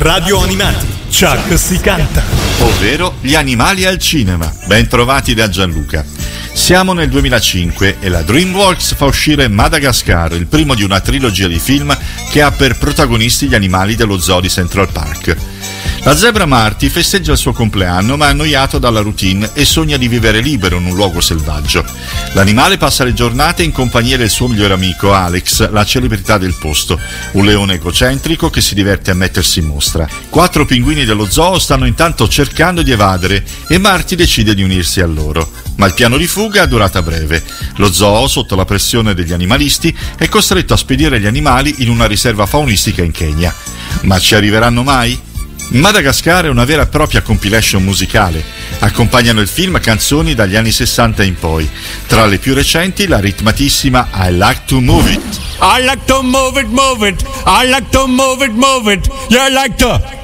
Radio Animati, Chuck si canta. Ovvero gli animali al cinema. Ben trovati da Gianluca. Siamo nel 2005 e la DreamWorks fa uscire Madagascar, il primo di una trilogia di film che ha per protagonisti gli animali dello zoo di Central Park. La zebra Marty festeggia il suo compleanno ma è annoiato dalla routine e sogna di vivere libero in un luogo selvaggio. L'animale passa le giornate in compagnia del suo migliore amico Alex, la celebrità del posto, un leone egocentrico che si diverte a mettersi in mostra. 4 pinguini dello zoo stanno intanto cercando di evadere e Marty decide di unirsi a loro. Ma il piano di fuga ha durata breve. Lo zoo, sotto la pressione degli animalisti, è costretto a spedire gli animali in una riserva faunistica in Kenya. Ma ci arriveranno mai? Madagascar è una vera e propria compilation musicale. Accompagnano il film canzoni dagli anni 60 in poi. Tra le più recenti la ritmatissima I Like to Move It. I like to move it, move it. I like to move it, move it. You like to